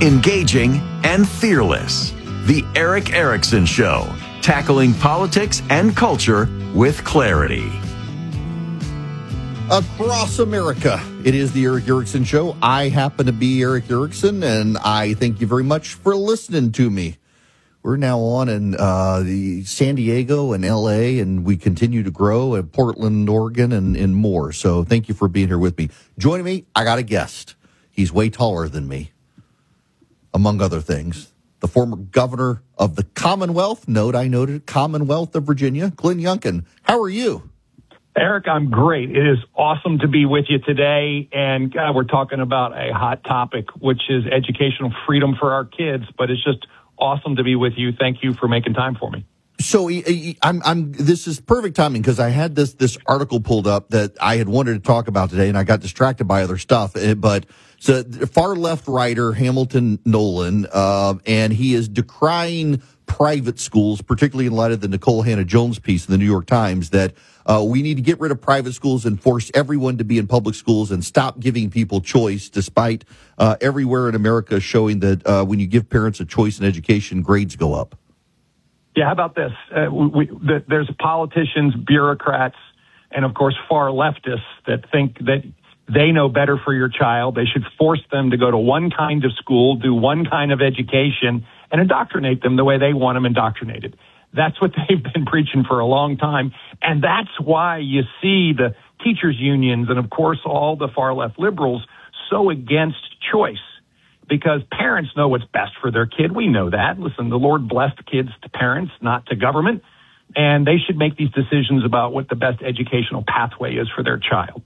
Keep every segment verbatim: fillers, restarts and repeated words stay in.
engaging, and fearless. The Erick Erickson Show, tackling politics and culture with clarity. Across America, it is the Erick Erickson Show. I happen to be Erick Erickson, and I thank you very much for listening to me. We're now on in uh, the San Diego and L A, and we continue to grow at Portland, Oregon, and, and more. So thank you for being here with me. Joining me, I got a guest. He's way taller than me, among other things. The former governor of the Commonwealth, note I noted, Commonwealth of Virginia, Glenn Youngkin. How are you? Eric, I'm great. It is awesome to be with you today. And God, we're talking about a hot topic, which is educational freedom for our kids. But it's just awesome to be with you. Thank you for making time for me. So I'm, I'm, this is perfect timing because I had this, this article pulled up that I had wanted to talk about today, and I got distracted by other stuff. But so far left writer Hamilton Nolan, uh, and he is decrying private schools, particularly in light of the Nicole Hannah-Jones piece in the New York Times, that uh, we need to get rid of private schools and force everyone to be in public schools and stop giving people choice, despite uh, everywhere in America showing that uh, when you give parents a choice in education, grades go up. Yeah, how about this? Uh, we, the, there's politicians, bureaucrats, and, of course, far leftists that think that they know better for your child. They should force them to go to one kind of school, do one kind of education, and indoctrinate them the way they want them indoctrinated. That's what they've been preaching for a long time. And that's why you see the teachers' unions and, of course, all the far-left liberals so against choice, because parents know what's best for their kid. We know that. Listen, the Lord blessed kids to parents, not to government, and they should make these decisions about what the best educational pathway is for their child.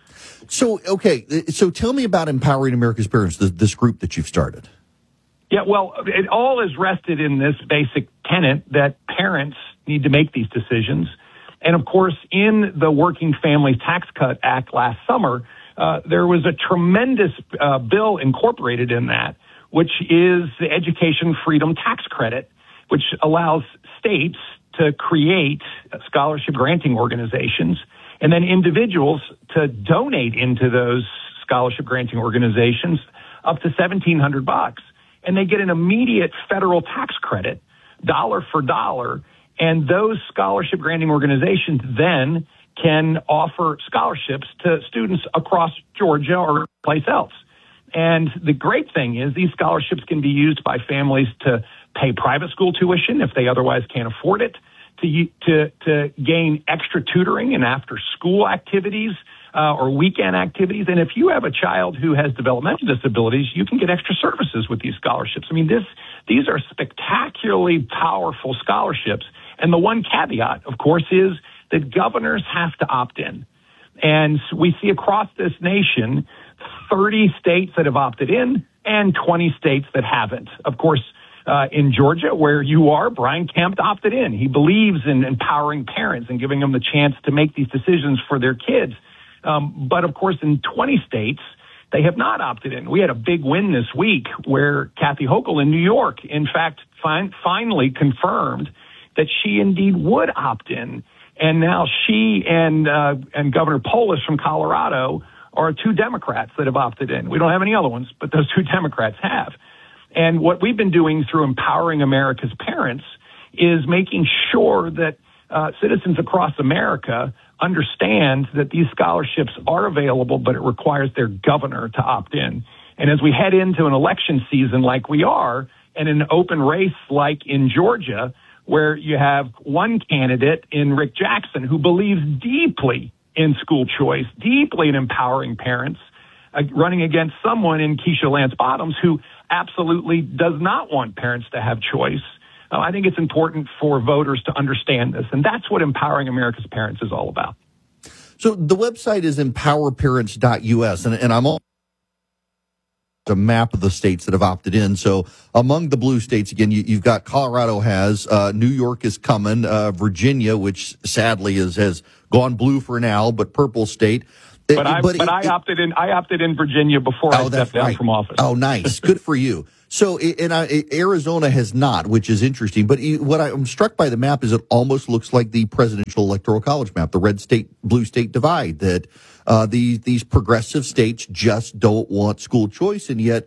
So, okay, so tell me about Empowering America's Parents, this group that you've started. Yeah, well, it all is rested in this basic tenet that parents need to make these decisions. And, of course, in the Working Families Tax Cut Act last summer, uh, there was a tremendous uh, bill incorporated in that, which is the Education Freedom Tax Credit, which allows states to create scholarship granting organizations and then individuals to donate into those scholarship granting organizations up to seventeen hundred bucks. And they get an immediate federal tax credit, dollar for dollar. And those scholarship granting organizations then can offer scholarships to students across Georgia or place else. And the great thing is these scholarships can be used by families to pay private school tuition if they otherwise can't afford it, to to, to gain extra tutoring and after school activities, Uh, or weekend activities. And if you have a child who has developmental disabilities, you can get extra services with these scholarships. I mean, this these are spectacularly powerful scholarships. And the one caveat, of course, is that governors have to opt in. And we see across this nation thirty states that have opted in and twenty states that haven't. Of course, uh, in Georgia, where you are, Brian Kemp opted in. He believes in empowering parents and giving them the chance to make these decisions for their kids. Um, but, of course, in twenty states, they have not opted in. We had a big win this week where Kathy Hochul in New York, in fact, fin- finally confirmed that she indeed would opt in. And now she and uh, and Governor Polis from Colorado are two Democrats that have opted in. We don't have any other ones, but those two Democrats have. And what we've been doing through Empowering America's Parents is making sure that uh, citizens across America understand that these scholarships are available, but it requires their governor to opt in. And as we head into an election season like we are, and an open race like in Georgia, where you have one candidate in Rick Jackson who believes deeply in school choice, deeply in empowering parents, uh, running against someone in Keisha Lance Bottoms who absolutely does not want parents to have choice. Uh, I think it's important for voters to understand this, and that's what Empowering America's Parents is all about. So the website is empower parents dot U S, and, and I'm all a map of the states that have opted in. So among the blue states, again, you, you've got Colorado has, uh, New York is coming, uh, Virginia, which sadly is, has gone blue for now, but purple state. But, I, but, but it, I opted in. I opted in Virginia before oh, I stepped down right. from office. Oh, nice, good for you. So, and I, Arizona has not, which is interesting. But what I'm struck by the map is it almost looks like the presidential electoral college map, the red state, blue state divide. That uh, these these progressive states just don't want school choice, and yet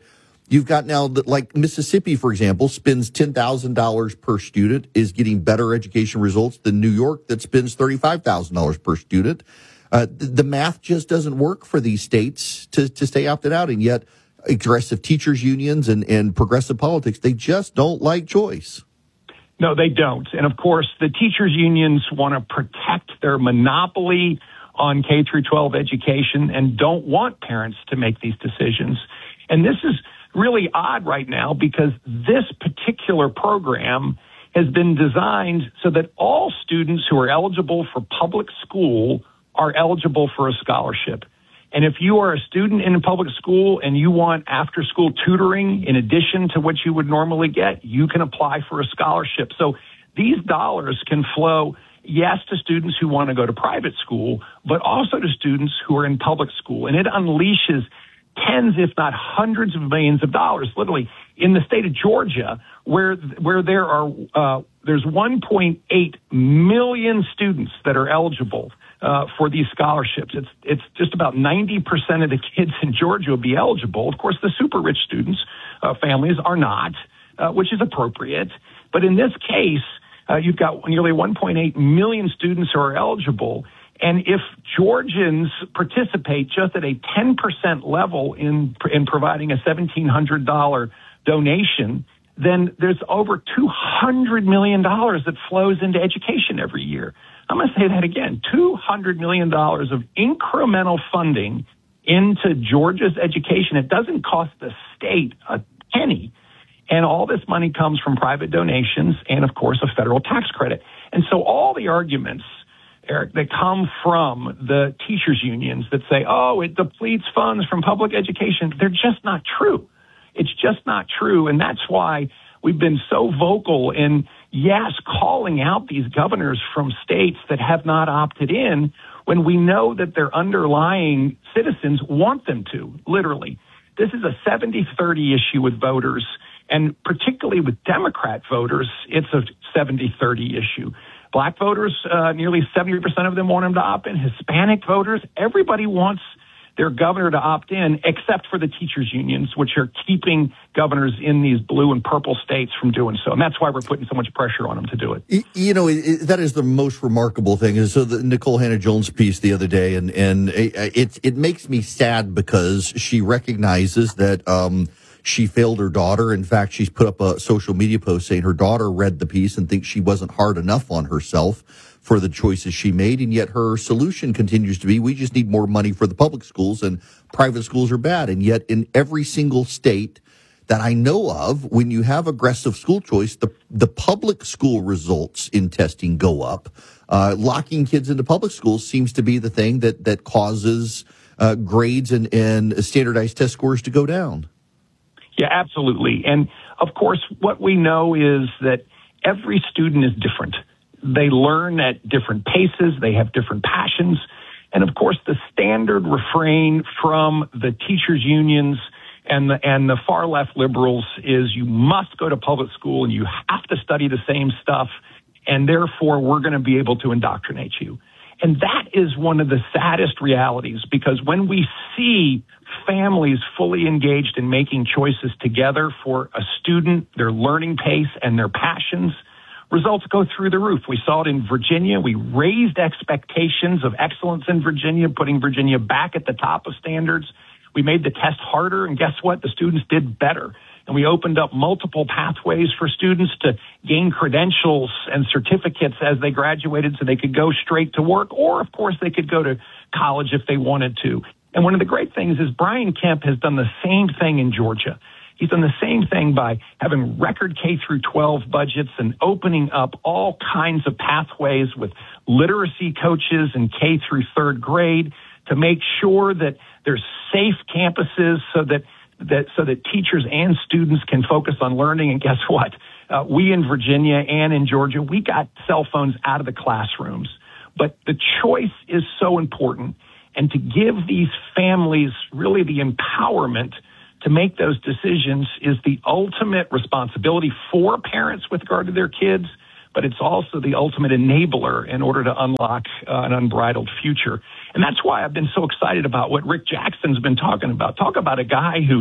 You've got now that, like Mississippi, for example, spends ten thousand dollars per student, is getting better education results than New York that spends thirty-five thousand dollars per student. Uh, the, the math just doesn't work for these states to, to stay opted out. And yet aggressive teachers unions and, and progressive politics, they just don't like choice. No, they don't. And of course, the teachers unions want to protect their monopoly on K through twelve education and don't want parents to make these decisions. And this is really odd right now because this particular program has been designed so that all students who are eligible for public school are eligible for a scholarship. And if you are a student in a public school and you want after school tutoring in addition to what you would normally get, you can apply for a scholarship. So these dollars can flow, yes, to students who want to go to private school, but also to students who are in public school. And it unleashes tens, if not hundreds of millions of dollars, literally, in the state of Georgia, where where there are uh, there's one point eight million students that are eligible uh, for these scholarships. It's it's just about ninety percent of the kids in Georgia will be eligible. Of course, the super rich students, uh, families are not, uh, which is appropriate. But in this case, uh, you've got nearly one point eight million students who are eligible. And if Georgians participate just at a ten percent level in in providing a seventeen hundred dollars donation, then there's over two hundred million dollars that flows into education every year. I'm going to say that again, two hundred million dollars of incremental funding into Georgia's education. It doesn't cost the state a penny. And all this money comes from private donations and, of course, a federal tax credit. And so all the arguments, Eric, that come from the teachers unions that say, oh, it depletes funds from public education, they're just not true. It's just not true. And that's why we've been so vocal in, yes, calling out these governors from states that have not opted in when we know that their underlying citizens want them to, literally. This is a seventy thirty issue with voters, and particularly with Democrat voters, it's a seventy thirty issue. Black voters, uh, nearly seventy percent of them want them to opt in. Hispanic voters, everybody wants their governor to opt in, except for the teachers unions, which are keeping governors in these blue and purple states from doing so. And that's why we're putting so much pressure on them to do it. You know, it, that is the most remarkable thing. Is so the Nicole Hannah-Jones piece the other day, and and it it makes me sad because she recognizes that um, she failed her daughter. In fact, she's put up a social media post saying her daughter read the piece and thinks she wasn't hard enough on herself for the choices she made, and yet her solution continues to be, we just need more money for the public schools, and private schools are bad. And yet in every single state that I know of, when you have aggressive school choice, the, the public school results in testing go up. Uh, locking kids into public schools seems to be the thing that, that causes uh, grades and, and standardized test scores to go down. Yeah, absolutely. And of course, what we know is that every student is different. They learn at different paces. They have different passions. And of course, the standard refrain from the teachers unions and the, and the far left liberals is you must go to public school and you have to study the same stuff. And therefore, we're going to be able to indoctrinate you. And that is one of the saddest realities, because when we see families fully engaged in making choices together for a student, their learning pace and their passions, results go through the roof. We saw it in Virginia. We raised expectations of excellence in Virginia, putting Virginia back at the top of standards. We made the test harder, and guess what? The students did better. And we opened up multiple pathways for students to gain credentials and certificates as they graduated so they could go straight to work, or, of course, they could go to college if they wanted to. And one of the great things is Brian Kemp has done the same thing in Georgia. He's done the same thing by having record K through twelve budgets and opening up all kinds of pathways with literacy coaches in K through third grade to make sure that there's safe campuses so that that so that teachers and students can focus on learning. And guess what? Uh, we in Virginia and in Georgia, we got cell phones out of the classrooms. But the choice is so important. And to give these families really the empowerment to make those decisions is the ultimate responsibility for parents with regard to their kids, but it's also the ultimate enabler in order to unlock uh, an unbridled future. And that's why I've been so excited about what Rick Jackson's been talking about. Talk about a guy who's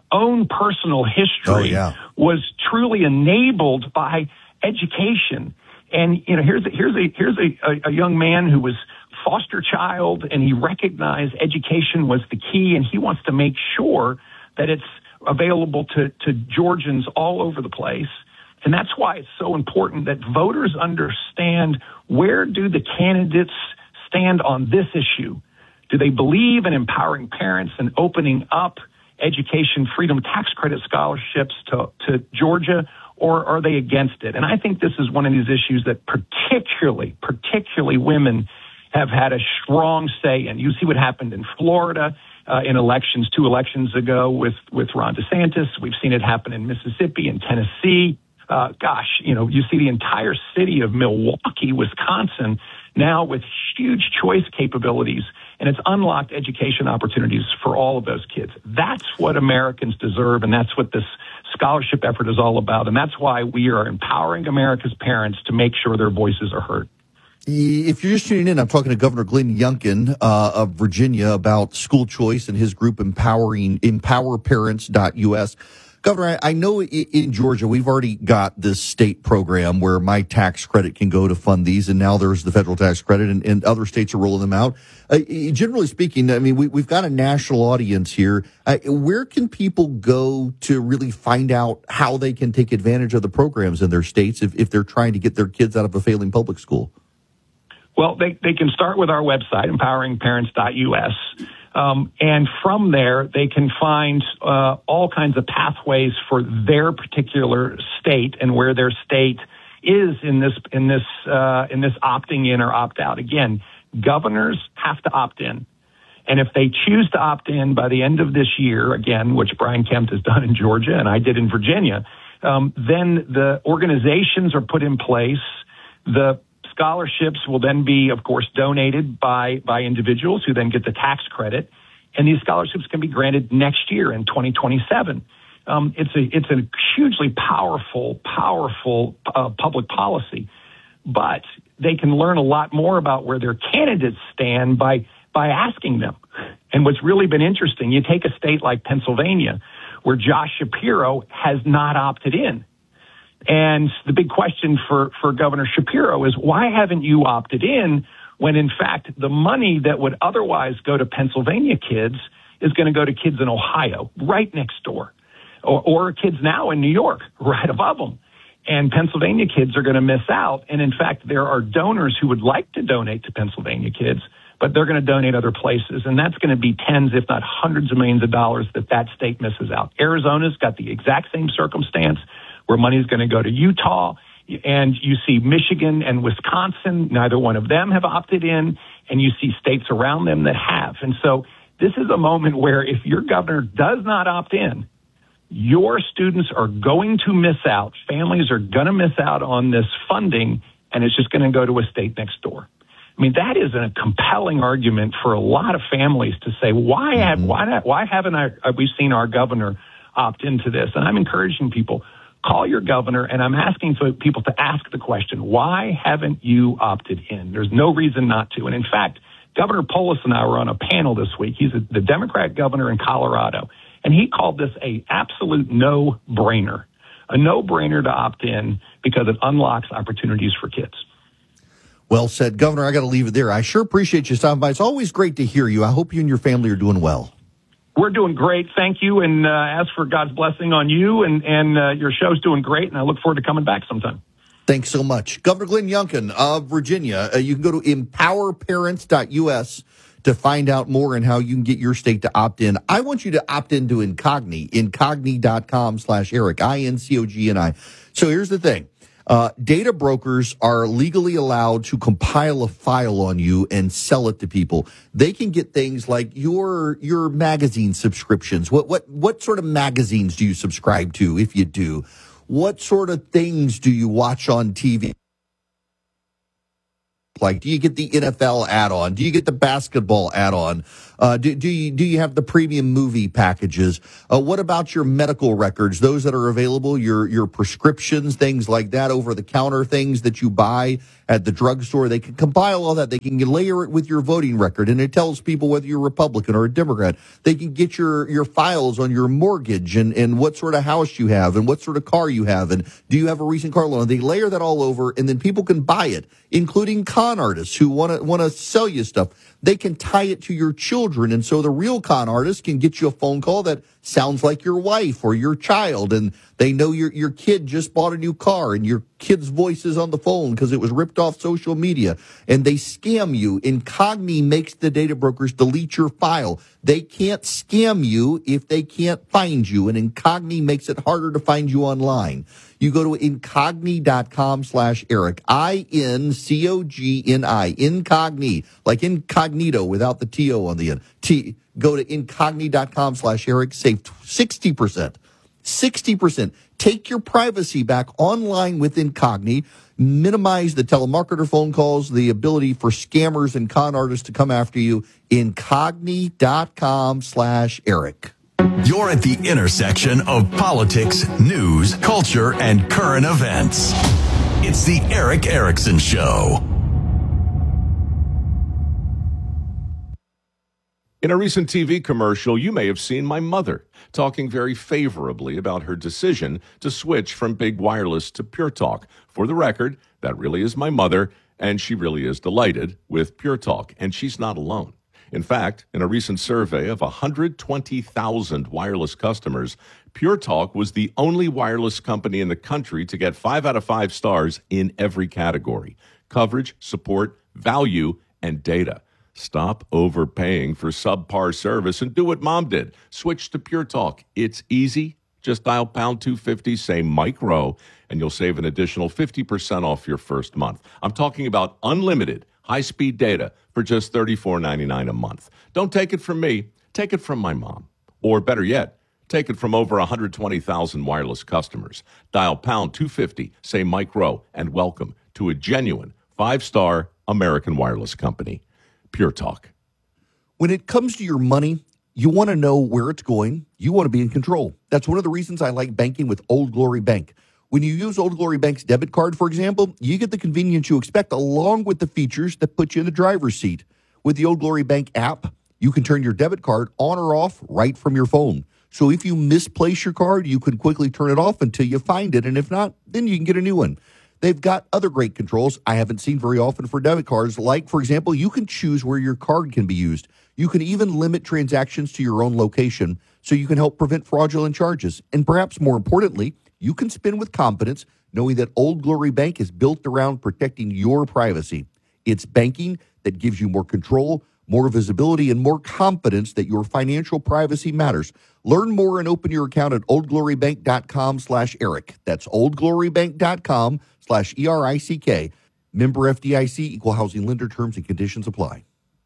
own personal history oh, yeah. was truly enabled by education. And, you know, here's a, here's a, here's a, a young man who was foster child, and he recognized education was the key, and he wants to make sure that it's available to, to Georgians all over the place. And that's why it's so important that voters understand, where do the candidates stand on this issue? Do they believe in empowering parents and opening up education freedom tax credit scholarships to, to Georgia, or are they against it? And I think this is one of these issues that particularly, particularly women have had a strong say in. You see what happened in Florida uh, in elections, two elections ago with, with Ron DeSantis. We've seen it happen in Mississippi and Tennessee. Uh, gosh, you know, you see the entire city of Milwaukee, Wisconsin, now with huge choice capabilities, and it's unlocked education opportunities for all of those kids. That's what Americans deserve, and that's what this scholarship effort is all about. And that's why we are empowering America's parents to make sure their voices are heard. If you're just tuning in, I'm talking to Governor Glenn Youngkin uh, of Virginia about school choice and his group empowering empower parents dot U S. Governor, I, I know in Georgia we've already got this state program where my tax credit can go to fund these, and now there's the federal tax credit, and, and other states are rolling them out. Uh, generally speaking, I mean, we, we've got a national audience here. Uh, where can people go to really find out how they can take advantage of the programs in their states if, if they're trying to get their kids out of a failing public school? Well, they, they can start with our website, empowering parents dot U S. Um, and from there, they can find uh, all kinds of pathways for their particular state and where their state is in this in this uh, in this opting in or opt out. Again, governors have to opt in, and if they choose to opt in by the end of this year, again, which Brian Kemp has done in Georgia and I did in Virginia, um, then the organizations are put in place. The scholarships will then be, of course, donated by, by individuals who then get the tax credit. And these scholarships can be granted next year in twenty twenty-seven. Um, it's a, it's a hugely powerful, powerful uh, public policy. But they can learn a lot more about where their candidates stand by, by asking them. And what's really been interesting, you take a state like Pennsylvania, where Josh Shapiro has not opted in. And the big question for, for Governor Shapiro is, why haven't you opted in when, in fact, the money that would otherwise go to Pennsylvania kids is going to go to kids in Ohio, right next door, or, or kids now in New York, right above them. And Pennsylvania kids are going to miss out. And, in fact, there are donors who would like to donate to Pennsylvania kids, but they're going to donate other places. And that's going to be tens, if not hundreds of millions of dollars that that state misses out. Arizona's got the exact same circumstance, where money is going to go to Utah, and you see Michigan and Wisconsin, neither one of them have opted in, and you see states around them that have. And so this is a moment where if your governor does not opt in, your students are going to miss out. Families are going to miss out on this funding, and it's just going to go to a state next door. I mean, that is a compelling argument for a lot of families to say, why have, why not, why haven't I, we seen our governor opt into this? And I'm encouraging people, call your governor, and I'm asking for people to ask the question, why haven't you opted in? There's no reason not to. And in fact, Governor Polis and I were on a panel this week. He's a, the Democrat governor in Colorado, and he called this a absolute no-brainer, a no-brainer to opt in because it unlocks opportunities for kids. Well said. Governor, I got to leave it there. I sure appreciate you stopping by. It's always great to hear you. I hope you and your family are doing well. We're doing great. Thank you. And uh, ask for God's blessing on you, and, and uh, your show's doing great. And I look forward to coming back sometime. Thanks so much. Governor Glenn Youngkin of Virginia. Uh, you can go to empower parents dot U S to find out more and how you can get your state to opt in. I want you to opt into Incogni, incogni dot com slash Eric, I N C O G N I. So here's the thing. Uh, data brokers are legally allowed to compile a file on you and sell it to people. They can get things like your your magazine subscriptions. What what what sort of magazines do you subscribe to, if you do? What sort of things do you watch on T V? Like, do you get the N F L add-on? Do you get the basketball add-on? Uh, do, do you do you have the premium movie packages? Uh, what about your medical records? Those that are available, your your prescriptions, things like that, over the counter things that you buy at the drugstore. They can compile all that. They can layer it with your voting record, and it tells people whether you're Republican or a Democrat. They can get your your files on your mortgage and and what sort of house you have and what sort of car you have and do you have a recent car loan. They layer that all over, and then people can buy it, including con artists who want to want to sell you stuff. They can tie it to your children, and so the real con artist can get you a phone call that sounds like your wife or your child, and they know your your kid just bought a new car, and your kid's voice is on the phone because it was ripped off social media, and they scam you. Incogni makes the data brokers delete your file. They can't scam you if they can't find you, and Incogni makes it harder to find you online. You go to incogni.com slash Eric, I N C O G N I, Incogni, like incognito without the T O on the end. T, go to incogni.com slash Eric, save sixty percent. sixty percent. Take your privacy back online with Incogni. Minimize the telemarketer phone calls, the ability for scammers and con artists to come after you. Incogni.com slash Eric. You're at the intersection of politics, news, culture, and current events. It's the Erick Erickson Show. In a recent T V commercial, you may have seen my mother talking very favorably about her decision to switch from big wireless to Pure Talk. For the record, that really is my mother, and she really is delighted with Pure Talk, and she's not alone. In fact, in a recent survey of one hundred twenty thousand wireless customers, Pure Talk was the only wireless company in the country to get five out of five stars in every category: coverage, support, value, and data. Stop overpaying for subpar service and do what Mom did. Switch to Pure Talk. It's easy. Just dial pound two fifty, say Mike Rowe, and you'll save an additional fifty percent off your first month. I'm talking about unlimited high-speed data for just thirty-four ninety-nine a month. Don't take it from me. Take it from my mom. Or better yet, take it from over one hundred twenty thousand wireless customers. Dial pound two fifty, say Mike Rowe, and welcome to a genuine five-star American wireless company. Pure Talk. When it comes to your money, you want to know where it's going. You want to be in control. That's one of the reasons I like banking with Old Glory Bank. When you use Old Glory Bank's debit card, for example, you get the convenience you expect along with the features that put you in the driver's seat. With the Old Glory Bank app, you can turn your debit card on or off right from your phone. So if you misplace your card, you can quickly turn it off until you find it. And if not, then you can get a new one. They've got other great controls I haven't seen very often for debit cards. Like, for example, you can choose where your card can be used. You can even limit transactions to your own location so you can help prevent fraudulent charges. And perhaps more importantly, you can spend with confidence knowing that Old Glory Bank is built around protecting your privacy. It's banking that gives you more control, more visibility, and more confidence that your financial privacy matters. Learn more and open your account at oldglorybank.com slash Eric. That's oldglorybank.com slash E R I C K. Member F D I C, equal housing lender, terms and conditions apply.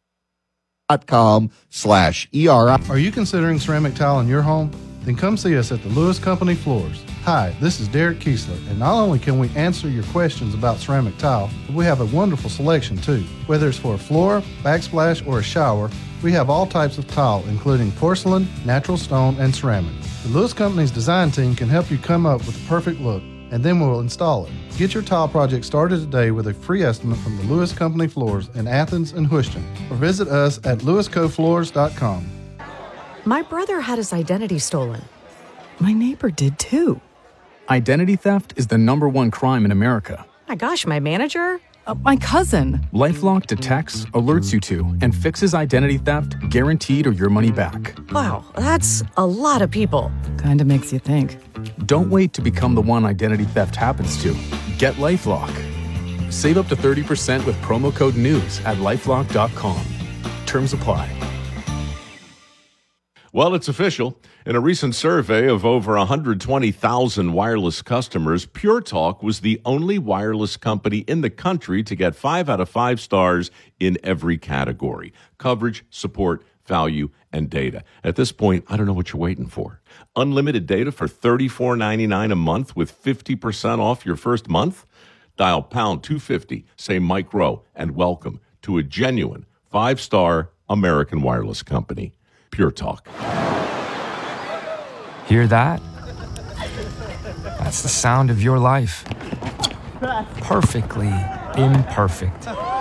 Dot com slash E R I. Are you considering ceramic tile in your home? Then come see us at the Lewis Company Floors. Hi, this is Derek Kiesler, and not only can we answer your questions about ceramic tile, but we have a wonderful selection too. Whether it's for a floor, backsplash, or a shower, we have all types of tile, including porcelain, natural stone, and ceramic. The Lewis Company's design team can help you come up with the perfect look, and then we'll install it. Get your tile project started today with a free estimate from the Lewis Company Floors in Athens and Houston, or visit us at lewis co floors dot com. My brother had his identity stolen. My neighbor did too. Identity theft is the number one crime in America. My gosh, my manager? Uh, my cousin. LifeLock detects, alerts you to, and fixes identity theft guaranteed or your money back. Wow, that's a lot of people. Kinda makes you think. Don't wait to become the one identity theft happens to. Get LifeLock. Save up to thirty percent with promo code NEWS at lifelock dot com. Terms apply. Well, it's official. In a recent survey of over one hundred twenty thousand wireless customers, Pure Talk was the only wireless company in the country to get five out of five stars in every category: coverage, support, value, and data. At this point, I don't know what you're waiting for. Unlimited data for thirty-four ninety-nine a month with fifty percent off your first month? Dial pound two fifty, say Mike Rowe, and welcome to a genuine Five-star American wireless company, Pure Talk. Hear that? That's the sound of your life. Perfectly imperfect.